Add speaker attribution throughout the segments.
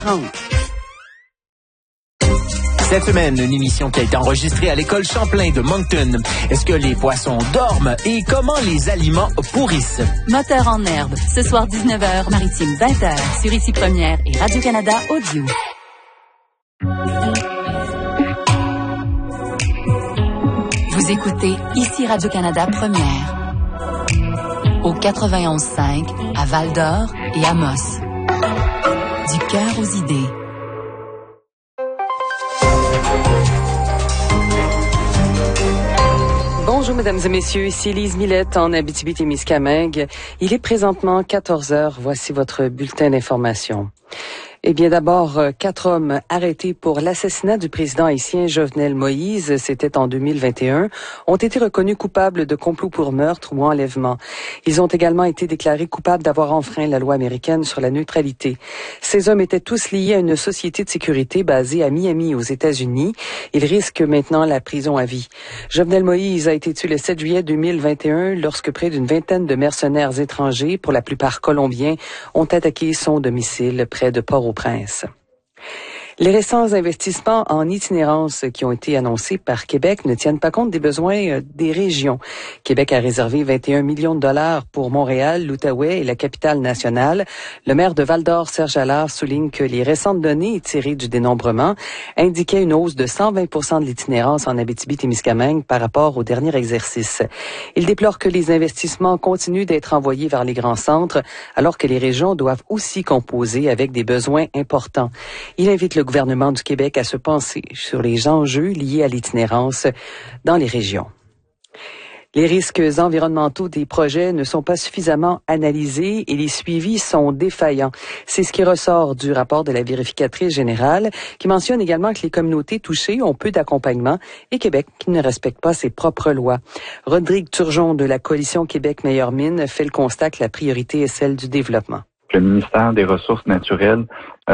Speaker 1: Cette semaine, une émission qui a été enregistrée à l'école Champlain de Moncton. Est-ce que les poissons dorment et comment les aliments pourrissent?
Speaker 2: Moteur en herbe, ce soir 19h, Maritime 20h, sur Ici Première et Radio-Canada Audio. Vous écoutez Ici Radio-Canada Première, au 91.5, à Val-d'Or et Amos. Du cœur aux idées.
Speaker 3: Bonjour mesdames et messieurs, ici Lise Millette en Abitibi-Témiscamingue. Il est présentement 14h, voici votre bulletin d'information. Eh bien, d'abord, 4 hommes arrêtés pour l'assassinat du président haïtien Jovenel Moïse, c'était en 2021, ont été reconnus coupables de complot pour meurtre ou enlèvement. Ils ont également été déclarés coupables d'avoir enfreint la loi américaine sur la neutralité. Ces hommes étaient tous liés à une société de sécurité basée à Miami, aux États-Unis. Ils risquent maintenant la prison à vie. Jovenel Moïse a été tué le 7 juillet 2021 lorsque près d'une vingtaine de mercenaires étrangers, pour la plupart colombiens, ont attaqué son domicile près de Port-au-Prince. Les récents investissements en itinérance qui ont été annoncés par Québec ne tiennent pas compte des besoins des régions. Québec a réservé 21 millions de dollars pour Montréal, l'Outaouais et la capitale nationale. Le maire de Val-d'Or, Serge Allard, souligne que les récentes données tirées du dénombrement indiquaient une hausse de 120% de l'itinérance en Abitibi-Témiscamingue par rapport au dernier exercice. Il déplore que les investissements continuent d'être envoyés vers les grands centres alors que les régions doivent aussi composer avec des besoins importants. Il invite le gouvernement du Québec à se pencher sur les enjeux liés à l'itinérance dans les régions. Les risques environnementaux des projets ne sont pas suffisamment analysés et les suivis sont défaillants. C'est ce qui ressort du rapport de la vérificatrice générale qui mentionne également que les communautés touchées ont peu d'accompagnement et Québec qui ne respecte pas ses propres lois. Rodrigue Turgeon de la coalition Québec Meilleure Mine fait le constat que la priorité est celle du développement.
Speaker 4: Le ministère des Ressources naturelles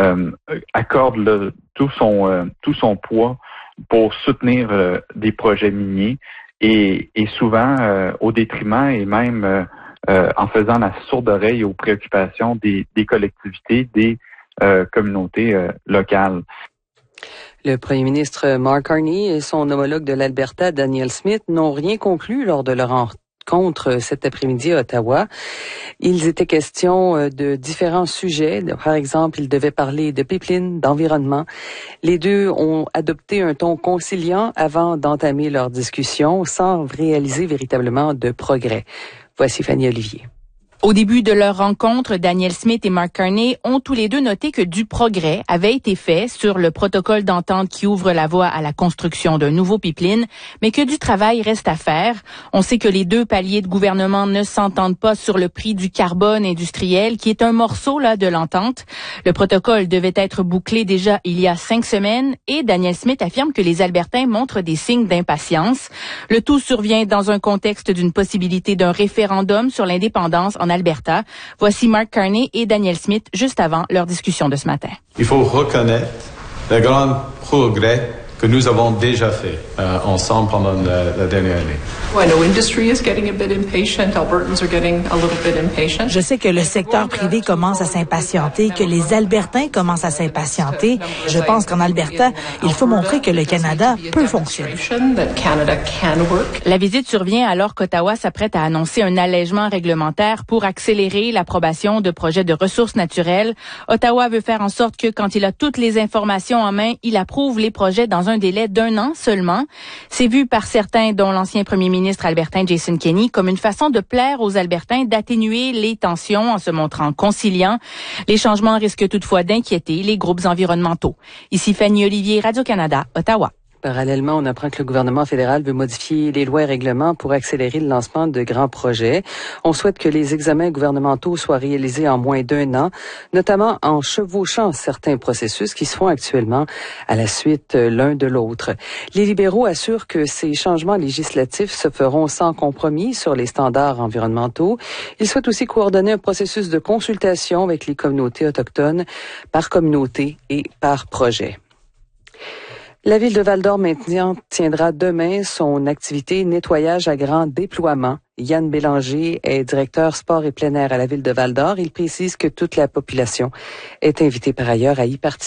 Speaker 4: accorde tout son poids pour soutenir des projets miniers et souvent au détriment et même en faisant la sourde oreille aux préoccupations des collectivités, des communautés locales.
Speaker 3: Le premier ministre Mark Carney et son homologue de l'Alberta, Danielle Smith, n'ont rien conclu lors de leur rencontre cet après-midi à Ottawa. Ils étaient question de différents sujets. Par exemple, ils devaient parler de pipeline, d'environnement. Les deux ont adopté un ton conciliant avant d'entamer leur discussion sans réaliser véritablement de progrès. Voici Fanny Olivier.
Speaker 5: Au début de leur rencontre, Danielle Smith et Mark Carney ont tous les deux noté que du progrès avait été fait sur le protocole d'entente qui ouvre la voie à la construction d'un nouveau pipeline, mais que du travail reste à faire. On sait que les deux paliers de gouvernement ne s'entendent pas sur le prix du carbone industriel, qui est un morceau de l'entente. Le protocole devait être bouclé déjà il y a 5 semaines et Danielle Smith affirme que les Albertains montrent des signes d'impatience. Le tout survient dans un contexte d'une possibilité d'un référendum sur l'indépendance en Alberta. Voici Mark Carney et Danielle Smith juste avant leur discussion de ce matin.
Speaker 6: Il faut reconnaître le grand progrès que nous avons déjà fait ensemble pendant la dernière année.
Speaker 7: Je sais que le secteur privé commence à s'impatienter, que les Albertains commencent à s'impatienter. Je pense qu'en Alberta, il faut montrer que le Canada peut fonctionner.
Speaker 5: La visite survient alors qu'Ottawa s'apprête à annoncer un allègement réglementaire pour accélérer l'approbation de projets de ressources naturelles. Ottawa veut faire en sorte que quand il a toutes les informations en main, il approuve les projets dans un délai d'1 an seulement. C'est vu par certains, dont l'ancien premier ministre albertain Jason Kenney, comme une façon de plaire aux Albertains, d'atténuer les tensions en se montrant conciliant. Les changements risquent toutefois d'inquiéter les groupes environnementaux. Ici Fanny Olivier, Radio-Canada, Ottawa.
Speaker 3: Parallèlement, on apprend que le gouvernement fédéral veut modifier les lois et règlements pour accélérer le lancement de grands projets. On souhaite que les examens gouvernementaux soient réalisés en moins d'1 an, notamment en chevauchant certains processus qui se font actuellement à la suite l'un de l'autre. Les libéraux assurent que ces changements législatifs se feront sans compromis sur les standards environnementaux. Ils souhaitent aussi coordonner un processus de consultation avec les communautés autochtones par communauté et par projet. La ville de Val-d'Or tiendra demain son activité nettoyage à grand déploiement Yann Bélanger est directeur sport et plein air à la ville de Val-d'Or. Il précise que toute la population est invitée par ailleurs à y participer.